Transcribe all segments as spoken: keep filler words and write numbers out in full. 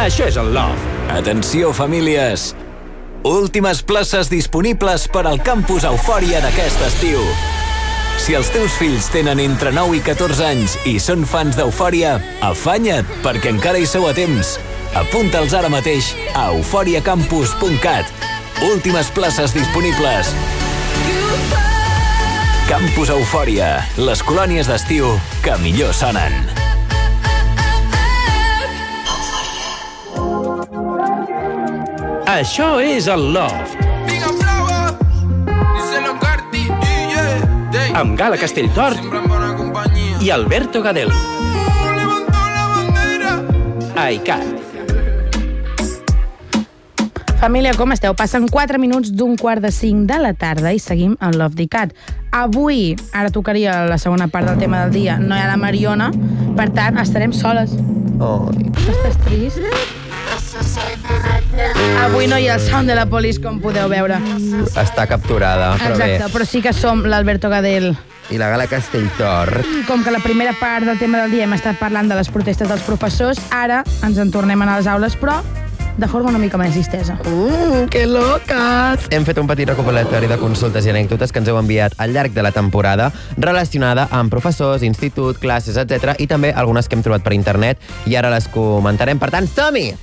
Això és el Loft. Atenció, famílies. Últimes places disponibles per al campus Eufòria d'aquest estiu. Si els teus fills tenen entre nou i catorze anys i són fans d'Eufòria, afanya't, perquè encara hi sou a temps. Apunta'ls ara mateix a eufòria campus punt cat. Últimes places disponibles. Campus Eufòria, les colònies d'estiu que millor sonen. Això és el Loft. Amb Gala Castelltort i Alberto Gadel. iCat. Família, com esteu? Passen quatre minuts d'un quart de cinc de la tarda i seguim en Love d'Icat. Avui, ara tocaria la segona part del tema del dia, no hi ha la Mariona, per tant, estarem soles. Oh. Estàs trist? Avui no hi ha el sound de la Police, com podeu veure. Està capturada, però Exacte, bé. però sí que som l'Alberto Gadel. I la Gala Castelltort. Com que la primera part del tema del dia hem estat parlant de les protestes dels professors, ara ens en tornem a anar a les aules, però de forma una mica més distesa. Mm, que loques! Hem fet un petit recopilatori de consultes i anècdotes que ens heu enviat al llarg de la temporada relacionada amb professors, institut, classes, etcètera, i també algunes que hem trobat per internet i ara les comentarem. Per tant, som-hi!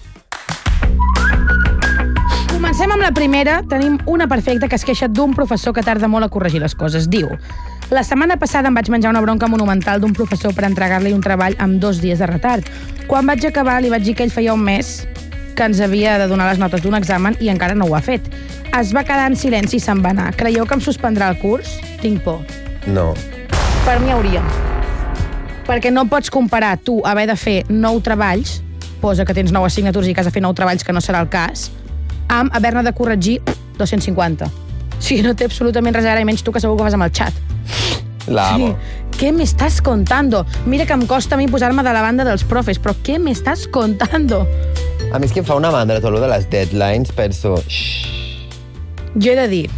Comencem amb la primera. Tenim una perfecta que es queixa d'un professor que tarda molt a corregir les coses. Diu: la setmana passada em vaig menjar una bronca monumental d'un professor per entregar-li un treball amb dos dies de retard. Quan vaig acabar li vaig dir que ell feia un mes que ens havia de donar les notes d'un examen i encara no ho ha fet. Es va quedar en silenci i se'n va anar. Creieu que em suspendrà el curs? Tinc por. No. Per mi hauria. Perquè no pots comparar tu haver de fer nou treballs, posa que tens nou assignatures i que has de fer nou treballs, que no serà el cas, amb haver-ne de corregir dos-cents cinquanta. O sigui, no té absolutament res a veure, i menys tu que segur que fas amb el xat. La amo. Sí. Què m'estàs contando? Mira que em costa a mi posar-me de la banda dels profes, però què m'estàs contando? A mi és que em fa una mandra tot allò de les deadlines, penso... Xxxt. Jo he de dir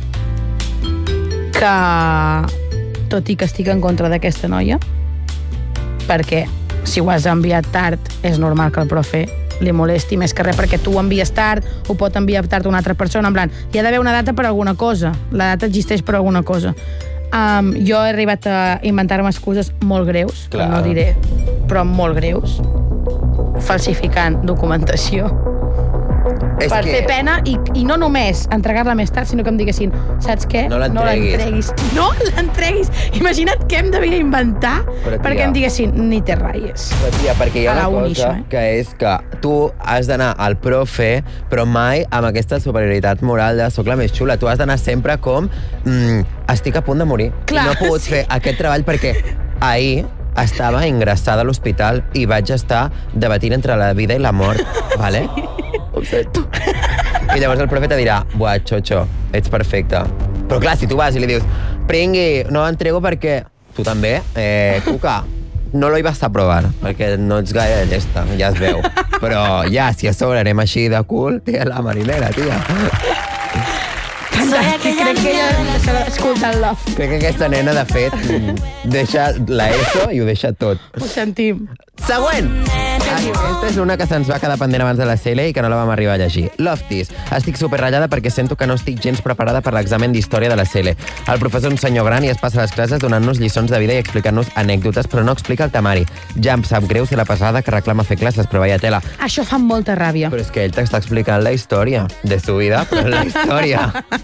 que, tot i que estic en contra d'aquesta noia, perquè si ho has enviat tard, és normal que el profe li molesti més que res, perquè tu ho envies tard, ho pot enviar tard una altra persona, en plan, hi ha d'haver una data per alguna cosa, la data existeix per alguna cosa. Um, jo he arribat a inventar-me excuses molt greus, que no diré, però molt greus, falsificant documentació, és per que... fer pena, i, i no només entregar-la més tard, sinó que em diguessin, saps què? No l'entreguis. No l'entreguis. Imagina't què em devia inventar però, tia, perquè em diguessin, ni te ratlles. Però, tia, perquè hi ha a una cosa unisho, eh? que és que tu has d'anar al profe, però mai amb aquesta superioritat moral de soc la més xula. Tu has d'anar sempre com mm, estic a punt de morir. Clar, I no he pogut sí. fer aquest treball perquè ahir estava ingressada a l'hospital i vaig estar debatint entre la vida i la mort, vale? Sí. Ho sento. I llavors el profe te dirà, buah, xotxo, ets perfecte. Però clar, si tu vas i li dius, pringui, no entrego perquè tu també, eh, cuca, no lo ibas a provar, perquè no ets gaire llesta, ja es veu. Però ja, si a sobre anem així de cul, tia, la marinera, tia. Fantàstic, crec que ella deixarà d'escoltar el Love. Crec que aquesta nena, de fet, deixa la ESO i ho deixa tot. Ho sentim. Següent! Aquesta és una que se'ns va quedar pendent abans de la C L i que no la vam arribar a llegir. Loftis. Estic superratllada perquè sento que no estic gens preparada per l'examen d'història de la C L. El professor és un senyor gran i es passa les classes donant-nos lliçons de vida i explicant-nos anècdotes, però no explica el temari. Ja em sap greu ser la passada que reclama fer classes, però vaya tela. Això fa molta ràbia. Però és que ell t'està explicant la història de su vida, però la història.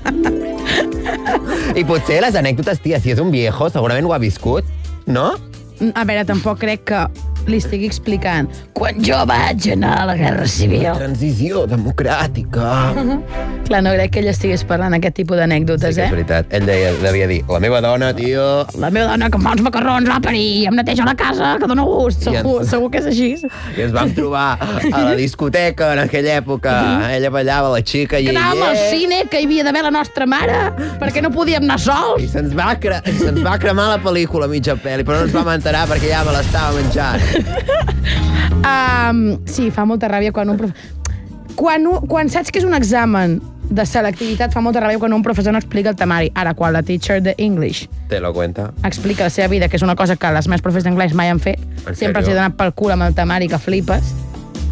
I potser les anècdotes, tia, si és un viejo, segurament ho ha viscut, no? A veure, tampoc crec que li estigui explicant quan jo vaig anar a la Guerra Civil. Transició democràtica. Uh-huh. Clar, no crec que ell estigués parlant aquest tipus d'anècdotes, sí, que és veritat. Ell deia, devia dir, la meva dona, tio... La meva dona que em fa uns macarrons va parir, em neteja la casa, que dona gust, segur, ens... segur que és així. I ens vam trobar a la discoteca en aquella època. Uh-huh. Ella ballava, la xica, i... Que anàvem al cine, que hi havia d'haver la nostra mare, perquè no podíem anar sols. I se'ns va, cre... se'ns va cremar la pel·lícula mitja pel·li, però no ens vam enterar perquè ja me l'estava menjant. um, sí, fa molta ràbia quan un profe... Quan, un, quan saps que és un examen de selectivitat, fa molta ràbia quan un professor no explica el temari. Ara, quan la teacher d'English te lo cuenta, explica la seva vida, que és una cosa que les meves professors d'anglès mai han fet, sempre els he donat pel cul amb el temari que flipes,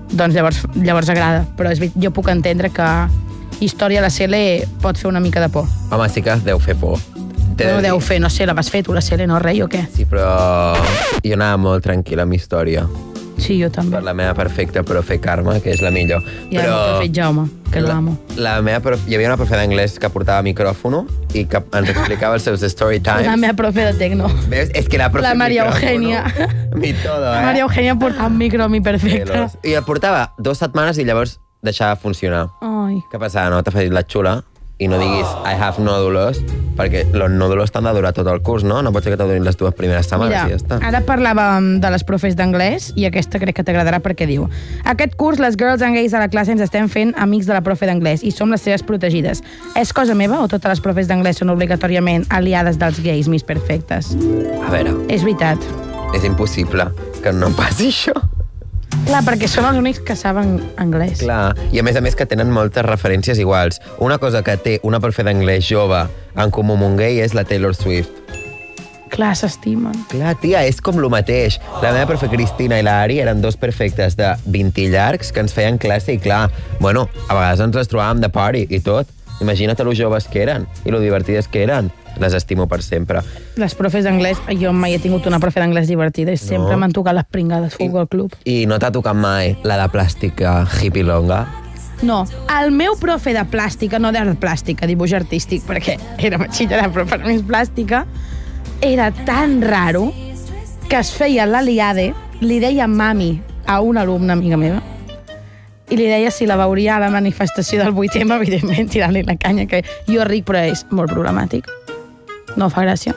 doncs llavors, llavors agrada. Però és, jo puc entendre que història a la C L pot fer una mica de por. Home, sí que deu fer por. No deu fer, no sé, la vas fer tu, la C L, no, rei, o què? Sí, però jo anava molt tranquil·la amb història. Sí, jo també. Per la meva perfecta profe Carme, que és la millor. I però... el profe Jaume, que l'amo. La, la meva profe, hi havia una profe d'anglès que portava micròfono i que ens explicava els seus story times. La meva profe de tecno. Veus? És que la profe La Maria Eugènia. Mi todo, eh? Maria Eugènia portava un micro a mi perfecte. I el portava dues setmanes i llavors deixava de funcionar. Ai. Què passava? No t'ha fet la xula i no diguis I have nódulos, perquè els nódulos t'han de durar tot el curs, no? No pot ser que te durin les dues primeres setmanes Mira, i ja està. Ara parlàvem de les profes d'anglès i aquesta crec que t'agradarà perquè diu: aquest curs les girls and gays a la classe ens estem fent amics de la profe d'anglès i som les seves protegides. És cosa meva o totes les profes d'anglès són obligatòriament aliades dels gais més perfectes? A veure... És veritat. És impossible que no passi això. Clar, perquè són els únics que saben anglès. Clar, i a més a més que tenen moltes referències iguals. Una cosa que té una profe d'anglès jove en comú amb un gay és la Taylor Swift. Clar, s'estimen. Clar, tia, és com lo mateix. La meva profe Cristina i l'Ari eren dos perfectes de vint llargs que ens feien classe i clar, bueno, a vegades ens les trobàvem de party i tot. Imagina't lo joves que eren i lo divertides que eren. Les estimo per sempre. Les profes d'anglès, jo mai he tingut una profe d'anglès divertida i sempre No. m'han tocat les pringades futbol club. I no t'ha tocat mai la de plàstica hippie longa? No, el meu profe de plàstica, no d'art plàstica, dibuix artístic, perquè era batxillerat, però per mi és plàstica, era tan raro que es feia l'aliade, li deia mami a una alumna amiga meva, i li deia si la veuria a la manifestació del vuit eme, evidentment, tirant-li la canya, que jo ric, però és molt problemàtic. No fa gràcia.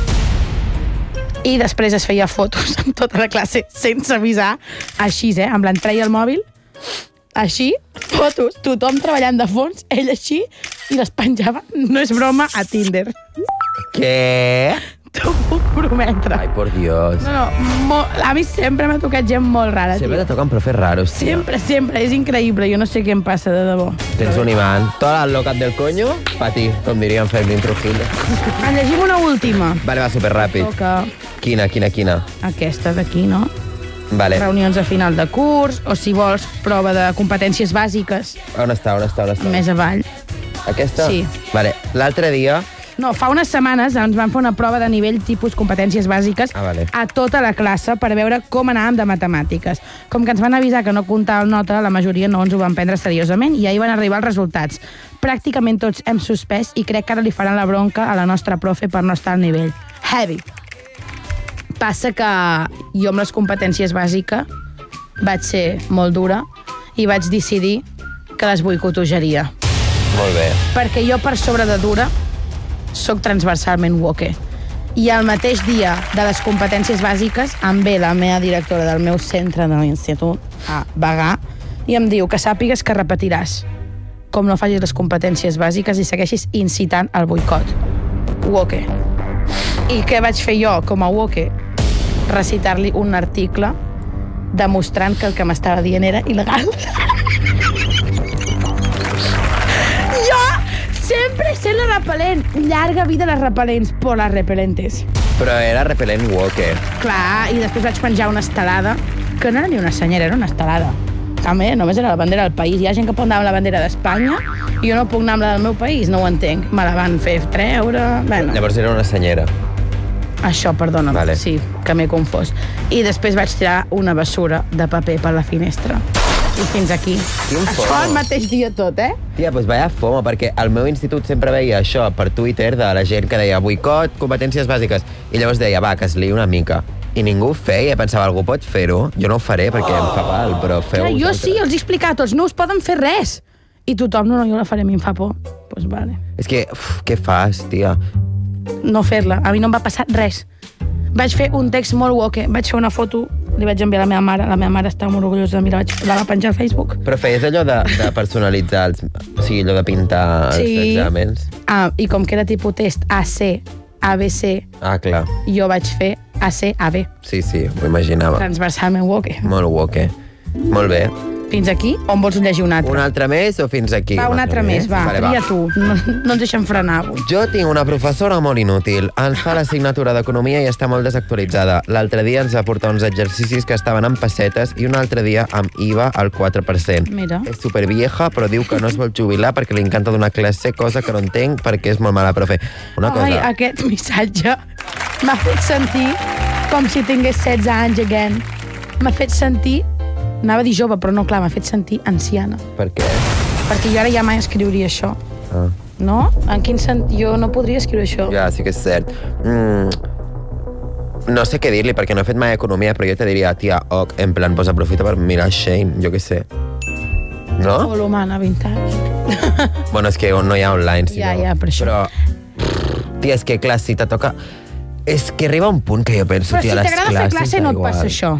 I després es feia fotos amb tota la classe sense avisar, així, eh? En plan, treia el mòbil, així, fotos, tothom treballant de fons, ell així, i les penjava, no és broma, a Tinder. Què? T'ho puc prometre. Ai, por Dios. No, no, molt, a mi sempre m'ha tocat gent molt rara, Sempre tio. te toquen profes raros, tia. Sempre, sempre, és increïble, jo no sé què em passa, de debò. Tens un imant. Todas las locas del coño, pa ti, com diríem Fermín Trujillo. En llegim una última. Vale, va, superràpid. Toca Quina, quina, quina? aquesta d'aquí, no? Vale. Reunions a final de curs, o si vols, prova de competències bàsiques, On està, on està, on està? més avall. Aquesta? Sí. Vale, l'altre dia... No, fa unes setmanes ens van fer una prova de nivell tipus competències bàsiques Ah, vale. a tota la classe per veure com anàvem de matemàtiques. Com que ens van avisar que no comptava el nota, la majoria no ens ho van prendre seriosament i ahir van arribar els resultats. Pràcticament tots hem suspès i crec que ara li faran la bronca a la nostra profe per no estar al nivell. Heavy. Passa que jo amb les competències bàsiques vaig ser molt dura i vaig decidir que les boicotejaria. Molt bé. Perquè jo, per sobre de dura, soc transversalment woke. I el mateix dia de les competències bàsiques em ve la meva directora del meu centre de l'institut a Bagà i em diu que sàpigues que repetiràs com no facis les competències bàsiques i segueixis incitant al boicot. Woke. I què vaig fer jo com a woke? Recitar-li un article demostrant que el que m'estava dient era il·legal. Sempre sé la repel·lent. Llarga vida les repel·lents, por las repelentes. Però era repel·lent woke. Clar, i després vaig penjar una estelada, que no era ni una senyera, era una estelada. També, només era la bandera del país. Hi ha gent que pot anar amb la bandera d'Espanya i jo no puc anar amb la del meu país, no ho entenc. Me la van fer treure... Bueno, Llavors era una senyera. això, perdona'm, Vale. sí, que m'he confós. I després vaig tirar una bessura de paper per la finestra. I fins aquí. Quin Això fomo. el mateix dia tot, eh? Tia, doncs vaya foma, perquè al meu institut sempre veia això per Twitter de la gent que deia boicot, competències bàsiques, i llavors deia, va, que es liï una mica. I ningú ho feia, pensava, algú pot fer-ho? Jo no ho faré perquè em fa mal, però feu Clar, jo sí, els he explicat, els no us poden fer res. I tothom, no, no, jo la faré, a mi em fa por. Doncs pues vale. És que, uf, què fas, tia? No fer-la, a mi no em va passar res. Vaig fer un text molt woke, vaig fer una foto, li vaig enviar a la meva mare, la meva mare estava molt orgullosa de mi, la, vaig, la va penjar al Facebook. Però feies allò de, de personalitzar, els, o sigui, allò de pintar els Sí. exàmens? Ah, i com que era tipus test A C, A B C, Ah, clar. jo vaig fer A C, A B. Sí, sí, m'ho imaginava. Transversalment woke. Molt woke. Molt bé. Fins aquí? O en vols llegir un altre? Un altre més o fins aquí? Va, un altre més, va. Vale, Tria tu. No, no ens deixem frenar avui. Jo tinc una professora molt inútil. Ens fa l'assignatura d'Economia i està molt desactualitzada. L'altre dia ens va portar uns exercicis que estaven en pessetes i un altre dia amb I V A al quatre per cent. Mira. És supervieja, però diu que no es vol jubilar perquè li encanta donar classe, cosa que no entenc perquè és molt mala profe. Una cosa... Ai, aquest missatge m'ha fet sentir com si tingués setze anys again. M'ha fet sentir... Anava a dir jove, però no, clar, m'ha fet sentir anciana. Per què? Perquè jo ara ja mai escriuria això. Ah. No? En quin sentit? Jo no podria escriure això. Ja, sí que és cert. Mm, no sé què dir-li, perquè no he fet mai economia, però jo te diria, tia, ok, en plan, pues aprofita per mirar Shane, jo què sé. No? Hola, humana, vintage. Bueno, és que no hi ha online, si Ja, no. ja, per això. Però, tia, és que, clar, si te toca... És que arriba un punt que jo penso, Però tia, si les t'agrada fer classes... classe da no et igual. passa això.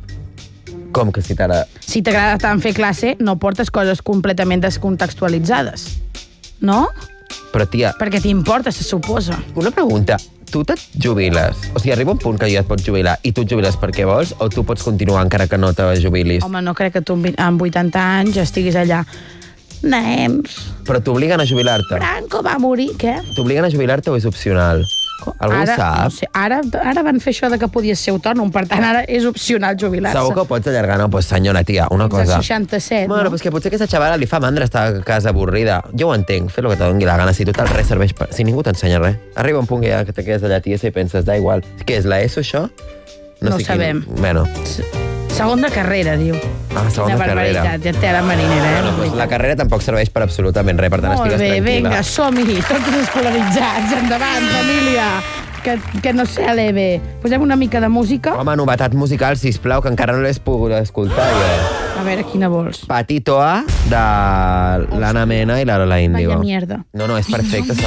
Com que si t'agrada... Si t'agrada tant fer classe, no portes coses completament descontextualitzades. No? Però, tia, Perquè t'importa, se suposa. una pregunta. Tu te't jubiles? O sigui, arriba un punt que ja et pots jubilar i tu et jubiles perquè vols o tu pots continuar encara que no te jubilis? Home, no crec que tu amb vi- amb vuitanta anys estiguis allà. Nems, Però t'obliguen a jubilar-te? Franco va morir, què? T'obliguen a jubilar-te o és opcional? Algú ara, sap? No sé, ara, ara van fer això de que podies ser autònom, per tant, ara és opcional jubilar-se. Segur que ho pots allargar, no? Pues senyora, tia, una Fins a cosa... seixanta-set, Bueno, no? pues que potser aquesta xavala li fa mandra estar a casa avorrida. Jo ho entenc, fer el que te doni la gana. Si total res serveix per... Si ningú t'ensenya res. Arriba un punt que ja que te quedes allà tiesa i penses, da igual. Què és, la ESO, això? No sé sabem. Quin... Bueno, Segon de carrera, diu. ah, segona Quina carrera. barbaritat, ja té la marinera, eh? Bueno, pues la carrera tampoc serveix per absolutament res, per tant Molt estigues bé, tranquil·la. vinga, som-hi, tots escolaritzats, endavant, família. Que, que no sé, l'Eve. Posem una mica de música. Home, novetat musical, sisplau, que encara no l'he pogut escoltar, jo. A veure, quina vols? Patito A, de l'Anna Mena i la Lola Índigo. Vaya mierda. No, no, és perfecte,